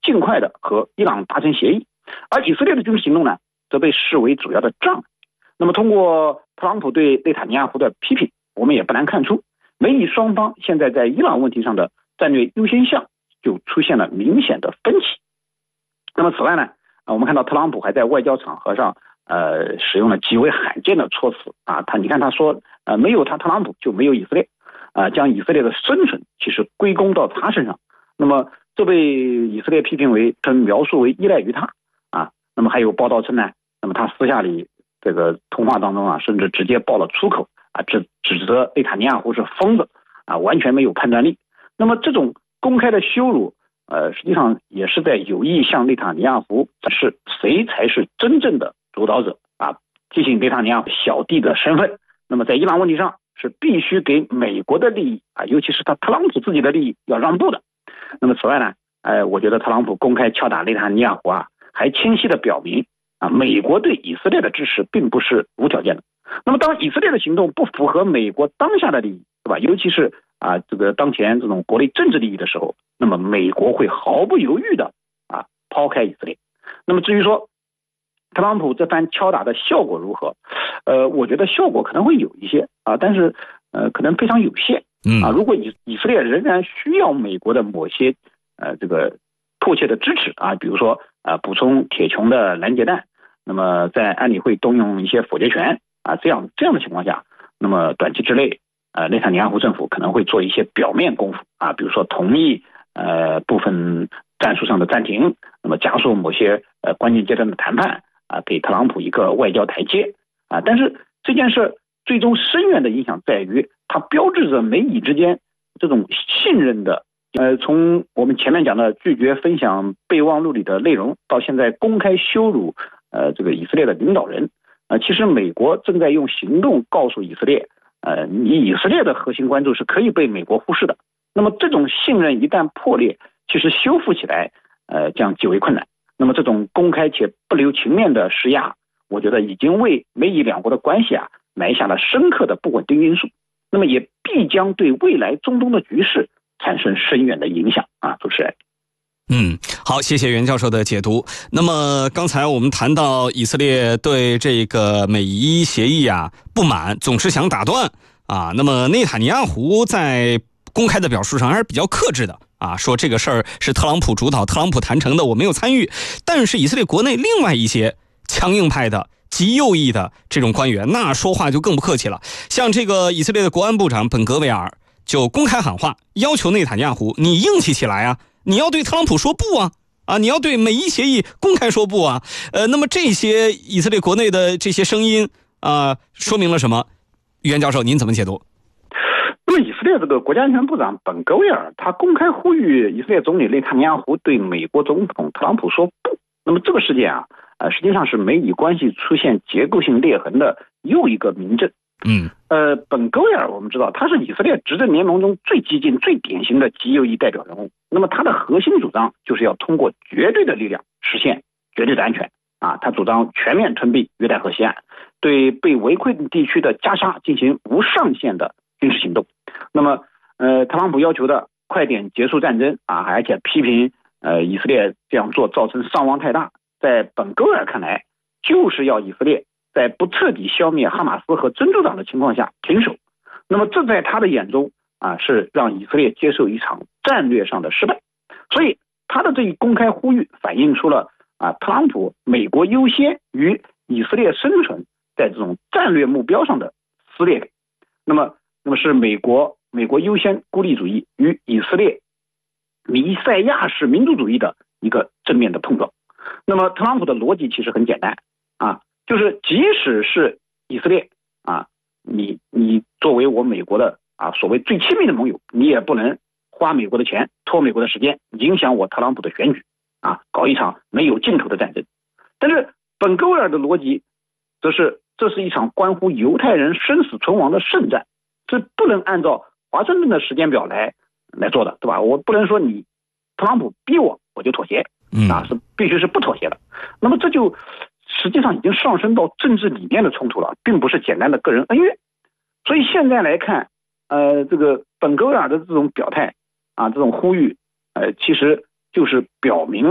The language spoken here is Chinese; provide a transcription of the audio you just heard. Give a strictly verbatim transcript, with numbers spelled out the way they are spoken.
尽快的和伊朗达成协议，而以色列的军事行动呢，则被视为主要的障碍。那么通过特朗普对内塔尼亚胡的批评，我们也不难看出，美以双方现在在伊朗问题上的战略优先项就出现了明显的分歧。那么此外呢，我们看到特朗普还在外交场合上呃使用了极为罕见的措辞啊，他你看他说呃没有他特朗普就没有以色列啊、呃，将以色列的生存其实归功到他身上。那么这被以色列批评为称描述为依赖于他啊。那么还有报道称呢，那么他私下里这个通话当中啊，甚至直接爆了粗口啊，指指责内塔尼亚胡是疯子啊，完全没有判断力。那么这种公开的羞辱，呃，实际上也是在有意向内塔尼亚胡展示谁才是真正的主导者啊，提醒内塔尼亚胡小弟的身份。那么在伊朗问题上是必须给美国的利益啊，尤其是他特朗普自己的利益要让步的。那么此外呢，呃，我觉得特朗普公开敲打内塔尼亚胡啊，还清晰的表明啊，美国对以色列的支持并不是无条件的。那么当以色列的行动不符合美国当下的利益，对吧？尤其是啊这个当前这种国内政治利益的时候，那么美国会毫不犹豫的啊抛开以色列。那么至于说特朗普这番敲打的效果如何，呃，我觉得效果可能会有一些啊，但是呃可能非常有限啊。如果以以色列仍然需要美国的某些呃这个迫切的支持啊，比如说啊补充铁穹的拦截弹，那么在安理会动用一些否决权啊，这样这样的情况下，那么短期之内呃内塔尼亚胡政府可能会做一些表面功夫啊，比如说同意呃部分战术上的暂停，那么加速某些呃关键阶段的谈判啊，给特朗普一个外交台阶啊。但是这件事最终深远的影响在于，它标志着美以之间这种信任的呃，从我们前面讲的拒绝分享备忘录里的内容，到现在公开羞辱呃这个以色列的领导人，呃，其实美国正在用行动告诉以色列，呃，你以色列的核心关注是可以被美国忽视的。那么这种信任一旦破裂，其实修复起来呃将极为困难。那么这种公开且不留情面的施压，我觉得已经为美以两国的关系啊埋下了深刻的不稳定因素，那么也必将对未来中东的局势产生深远的影响啊，主持人。 嗯，好，谢谢袁教授的解读。那么刚才我们谈到以色列对这个美伊协议啊不满，总是想打断啊。那么内塔尼亚胡在公开的表述上还是比较克制的啊，说这个事儿是特朗普主导，特朗普谈成的，我没有参与。但是以色列国内另外一些强硬派的极右翼的这种官员，那说话就更不客气了。像这个以色列的国安部长本格维尔就公开喊话，要求内塔尼亚胡你硬气起来啊，你要对特朗普说不啊啊，你要对美伊协议公开说不啊。呃，那么这些以色列国内的这些声音啊、呃，说明了什么？袁教授您怎么解读？ 那么以色列这个国家安全部长本格维尔他公开呼吁以色列总理内塔尼亚胡对美国总统特朗普说不。那么这个事件啊，呃，实际上是美以关系出现结构性裂痕的又一个明证。 嗯， 呃，本格维尔我们知道他是以色列执政联盟中最激进、最典型的极右翼代表人物。那么他的核心主张就是要通过绝对的力量实现绝对的安全啊。他主张全面吞并约旦河西岸，对被围困地区的加沙进行无上限的军事行动。那么，呃，特朗普要求的快点结束战争啊，而且批评呃以色列这样做造成伤亡太大。在本格维尔看来，就是要以色列在不彻底消灭哈马斯和真主党的情况下停手。那么这在他的眼中啊，是让以色列接受一场战略上的失败。所以他的这一公开呼吁反映出了啊，特朗普美国优先与以色列生存在这种战略目标上的撕裂感。那么那么是美国美国优先孤立主义与以色列弥赛亚式民族主义的一个正面的碰撞。那么特朗普的逻辑其实很简单啊，就是即使是以色列啊，你你作为我美国的啊所谓最亲密的盟友，你也不能花美国的钱，拖美国的时间，影响我特朗普的选举啊，搞一场没有尽头的战争。但是本格维尔的逻辑则是这是一场关乎犹太人生死存亡的圣战，这不能按照华盛顿的时间表来来做的，对吧？我不能说你特朗普逼我我就妥协啊，是必须是不妥协的。那么这就实际上已经上升到政治理念的冲突了，并不是简单的个人恩怨。所以现在来看，呃，这个本格维尔的这种表态啊，这种呼吁，呃，其实就是表明